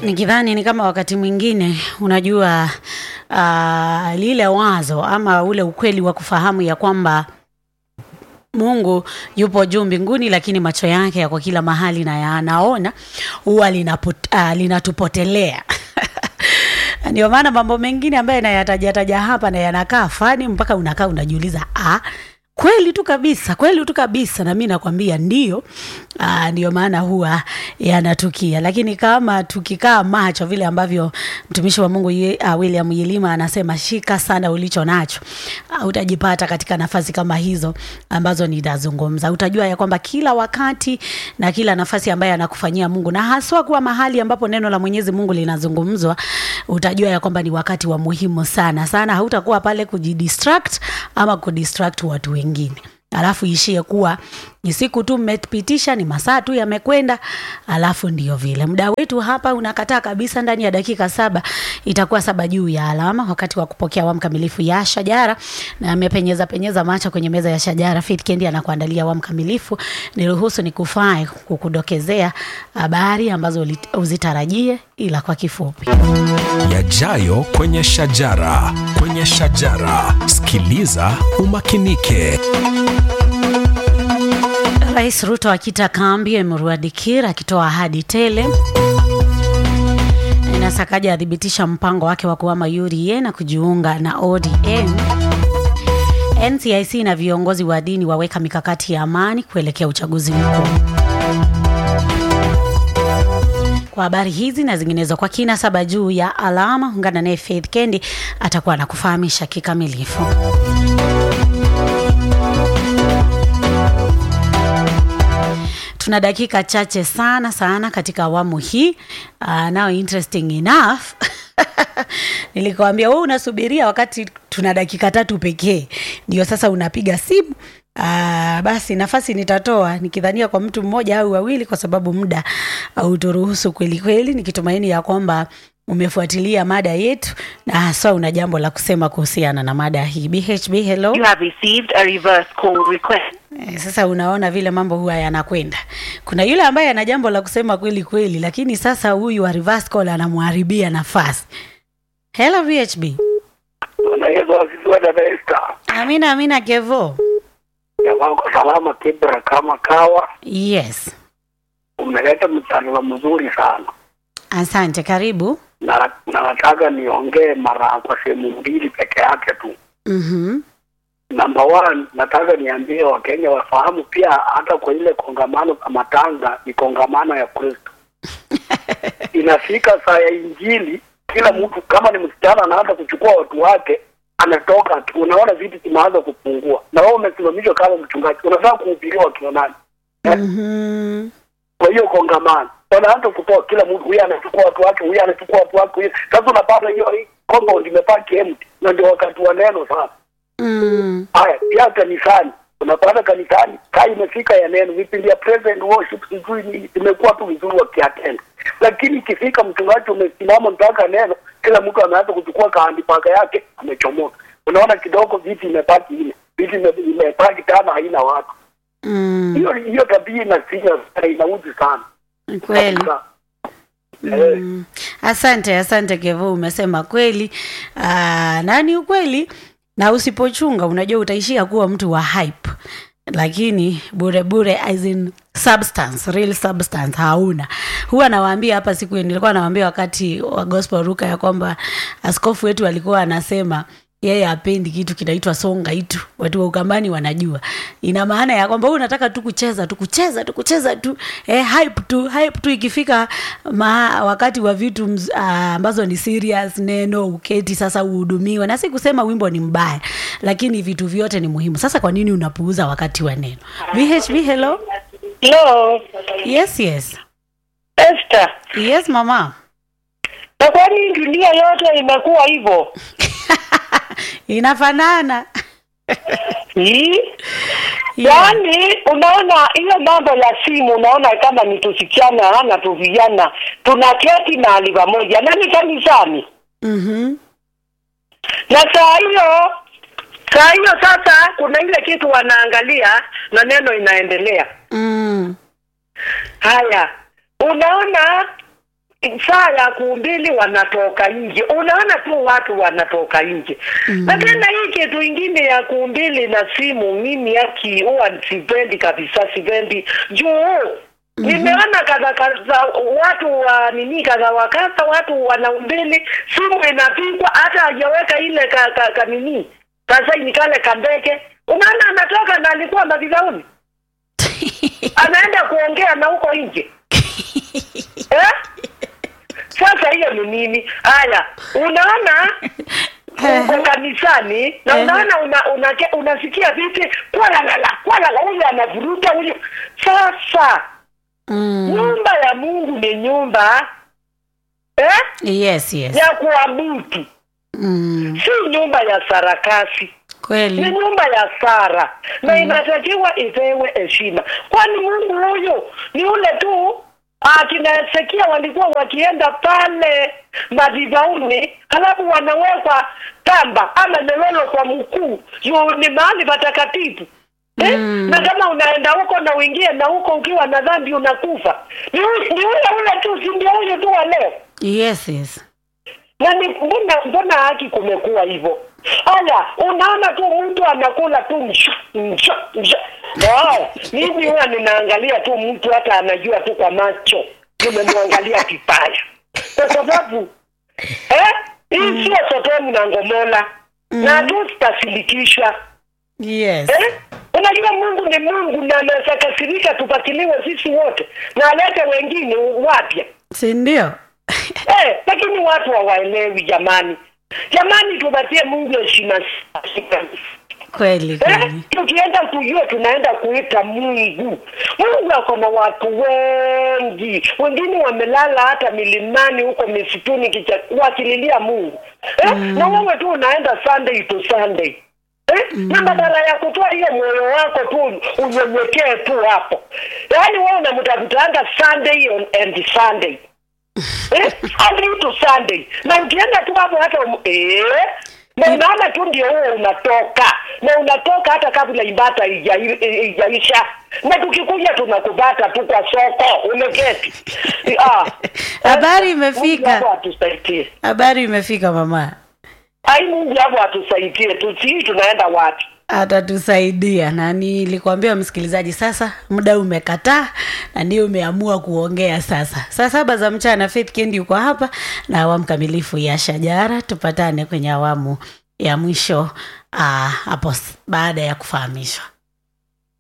Nikidhani ni kama wakati mwingine unajua lile wazo ama ule ukweli wa kufahamu ya kwamba Mungu yupo juu mbinguni, lakini macho yake yako kila mahali na yanaona, huwa linatupotelea. Ndio maana mambo mengine ambayo nayataja hapa na yanakaa fani mpaka unakaa unajiuliza kweli tu kabisa, na mimi nakwambia ndio. Ndio maana huwa yanatukia. Lakini kama tukikaa macho vile ambavyo mtumishi wa Mungu William Yilima anasema, shika sana ulicho nacho, utajipata katika nafasi kama hizo ambazo nitazungumza. Utajua ya kwamba kila wakati na kila nafasi ambayo anakufanyia Mungu, na haswa kwa mahali ambapo neno la Mwenyezi Mungu linazungumzwa, utajua ya kwamba ni wakati wa muhimu sana sana. Hautakuwa pale kujidistract ama kudistract watu wengine, alafu ishie kuwa ni siku tu mmepitisha, ni masaa tu yamekwenda, alafu ndio vile. Muda wetu hapa unakataa kabisa. Ndani ya dakika 7 itakuwa 7 juu ya alama, wakati wa kupokea awamu kamilifu ya Shajara. Na amepenyeza macho kwenye meza ya Shajara. Faith Kendi anakuandalia awamu kamilifu. Niruhusu nikufae kukudokezea habari ambazo uzitarajie, ila kwa kifupi. Yajayo kwenye Shajara. Sikiliza umakinike. Rais Ruto akita kambi Emurua Dikir akitoa ahadi tele. Sakaja adhibitisha mpango wake wa kuhama UDA na kujiunga na ODM. NCIC na viongozi wa dini waweka mikakati ya amani kuelekea uchaguzi mkuu. Kwa habari hizi na zinginezo kwa kina 7 juu ya alama, ungana naye Faith Kendi atakuwa anakufahamisha kikamilifu. Tuna dakika chache sana katika awamu hii. Now interesting enough. Nilikwambia wewe unasubiria wakati tuna dakika 3 pekee, ndio sasa unapiga simu. Basi nafasi nitatoa nikidhania kwa mtu mmoja au wawili, kwa sababu muda hauturuhusu kweli, nikitumaini ya kwamba umefuatilia mada yetu na hasa una jambo la kusema kuhusiana na mada hii. BHB, hello. You have received a reverse call request. Sasa unaona vile mambo huwa yanakwenda. Kuna yule ambaye ana jambo la kusema kweli, lakini sasa huyu wa reverse call anamharibia nafasi. Hello BHB. Unaweza kujua dada Esther. Amina Kevo. Ya wako salama Kibra kama kawa. Yes. Umeleta mtaala mzuri sana. Asante, karibu. Na nataka niongee mara kwa sehemu mbili peke yake tu. Number 1, nataka niambie Wakenya wafahamu pia hata kwa ile kongamano kama Tanga ni kongamano ya Kristo. Inafika saa ya Injili, kila mtu kama ni msichana anaanza kuchukua watu wake, anatoka, unaona vitu vinaanza kupungua. Na wewe umesimamishwa kama mchungaji, unataka kuhubiriwa kina nani? Kwa hiyo kongamano wanaanza kutoa kila mtu, huyu anachukua watu wake, huyu anachukua watu wake. Sasa unapata hiyo compound imepaki empty, na ndio wakati wa neno sasa. Haya, pia kanisani, unapata kanisani kai imefika ya neno, vipindi ya present worship sijui imekuwa tu vizuri wakiatenda. Lakini ikifika mchungaji umesimama mpaka neno, kila mtu anaanza kuchukua kaandi paka yake, amechomoka. Unaona kidogo viti imepaki ile, viti imepaki tena haina watu. Hiyo tabia inauzi sana. Kweli. Asante Kevo, umesema kweli. Nani ukweli? Na usipochunga unajua utaishia kuwa mtu wa hype, lakini bure as in substance, real substance hauna. Huwa nawaambia hapa siku nilikuwa nawaambia wakati wa gospel ruka ya kwamba askofu wetu alikuwa anasema yeye hapendi kitu kinaitwa songa itu. Watu wa Ukambani wanajua. Ina maana ya kwamba wewe unataka tu kucheza tu. Hype tu ikifika wakati wa vitu ambazo ni serious, neno uketi sasa uhudumiwe. Na si kusema wimbo ni mbaya, lakini vitu vyote ni muhimu. Sasa kwa nini unapuuza wakati wa neno? BHB, hello. Hello. Yes. Esther. Yes mama. Na kwa nini dunia yote imekuwa hivyo? Inafanana. Yaani unaona ile mambo ya simu, unaona kama ni tusikiana na tuvijana tunaketi mahali pamoja na ni kanisani. Na saa hiyo sasa kuna ile kitu wanaangalia na neno inaendelea. Haya, unaona saa ya kuhubiri wanatoka nje. Unaona tu watu wanatoka nje. Na tena hii kitu ingine ya kuhubiri na simu, mimi yaki huwa sipendi kabisa, sipendi. Juu nimeona kadha watu wa nini kadha wakasa watu wanahubiri, simu inapigwa, hata hajaweka ile nini sasa ni kale kandeke. Unaona anatoka na alikuwa madhabauni. Anaenda kuongea na huko nje. Sasa hiyo ni nini? Haya, unaona uko kanisani na unaona unasikia vipi? Kwa la huyu anavuruta huyu. Sasa nyumba ya Mungu ni nyumba Yes. ya kuabudu. Si nyumba ya sarakasi. Kweli. Ni nyumba ya Sara. Na inatakiwa ipewe heshima. Kwani Mungu huyo ni ule tu akina Hezekia walikuwa wakienda pale madhabahuni, halafu wanawekwa kamba ama nywele kwa mkuu. Ni mahali patakatifu. Na kama unaenda huko na uingie na huko ukiwa na dhambi unakufa. Ni ule tu, si ndio huyo tu wa leo? Yes. Na ni mbona haki kumekuwa hivyo? Haya, unaona tu mtu anakula tu mimi huwa ninaangalia tu mtu hata anajua tu kwa macho. Nimemwangalia kipaya. Kwa sababu hii sio Sodoma na Gomora. Na tu tutasilikisha. Yes. Unajua Mungu ni Mungu na anasakasirika tupatiliwe sisi wote. Na alete wengine wapya. Si ndio? Lakini watu hawaelewi jamani. Jamani, tupatie Mungu heshima. Kweli. Tukienda kujua tunaenda kuita Mungu. Mungu ako na watu wengi. Wengine wamelala hata milimani huko misituni wakililia Mungu. Na wewe tu unaenda Sunday to Sunday. Na badala ya kutoa hiyo moyo wako tu unyenyekee tu hapo. Yaani wewe unamtafutanga Sunday and Sunday. Sunday to Sunday. Na ukienda tu hapo hata na unaona tu ndio wewe unatoka. Na unatoka hata kabla ibada haijaisha. Na tukikuja tunakubata tu kwa soko. Umeketi. Habari imefika. Habari imefika mama. Mungu hapo atusaidie. Tunaenda wapi? Atatusaidia. Na nilikwambia msikilizaji, sasa muda umekataa na ndio umeamua kuongea sasa. Saa 7 za mchana Faith Kendi yuko hapa na awamu kamilifu ya Shajara. Tupatane kwenye awamu ya mwisho hapo baada ya kufahamishwa.